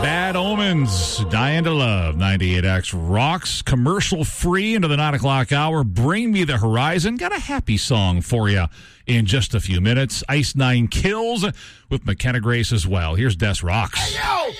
Bad Omens, Dying to Love, 98X rocks, commercial free into the 9 o'clock hour. Bring Me the Horizon. Got a happy song for you in just a few minutes. Ice Nine Kills with McKenna Grace as well. Here's Des Rocks. Hey, yo!